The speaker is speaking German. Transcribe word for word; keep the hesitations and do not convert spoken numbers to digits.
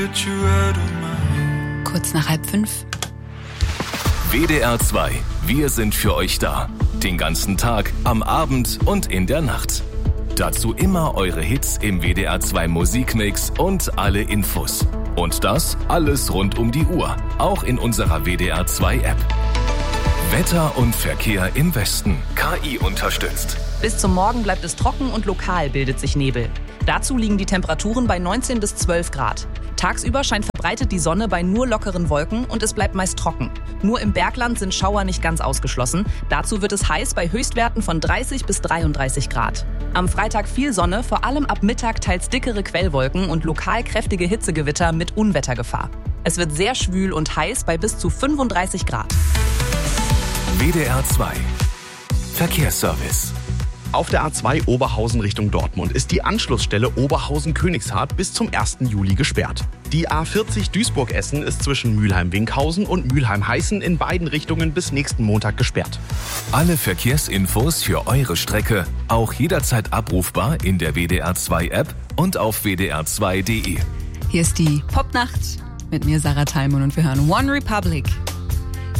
Kurz nach halb fünf. W D R zwei. Wir sind für euch da. Den ganzen Tag, am Abend und in der Nacht. Dazu immer eure Hits im W D R zwei Musikmix und alle Infos. Und das alles rund um die Uhr. Auch in unserer W D R zwei App. Wetter und Verkehr im Westen. K I unterstützt. Bis zum Morgen bleibt es trocken und lokal bildet sich Nebel. Dazu liegen die Temperaturen bei neunzehn bis zwölf Grad. Tagsüber scheint verbreitet die Sonne bei nur lockeren Wolken und es bleibt meist trocken. Nur im Bergland sind Schauer nicht ganz ausgeschlossen. Dazu wird es heiß bei Höchstwerten von dreißig bis dreiunddreißig Grad. Am Freitag viel Sonne, vor allem ab Mittag teils dickere Quellwolken und lokal kräftige Hitzegewitter mit Unwettergefahr. Es wird sehr schwül und heiß bei bis zu fünfunddreißig Grad. W D R zwei. Verkehrsservice. Auf der A zwei Oberhausen Richtung Dortmund ist die Anschlussstelle Oberhausen-Königshardt bis zum ersten Juli gesperrt. Die A vierzig Duisburg-Essen ist zwischen Mülheim-Winkhausen und Mülheim-Heißen in beiden Richtungen bis nächsten Montag gesperrt. Alle Verkehrsinfos für eure Strecke auch jederzeit abrufbar in der W D R zwei App und auf w d r zwei punkt d e. Hier ist die Popnacht mit mir, Sarah Thalmann, und wir hören One Republic.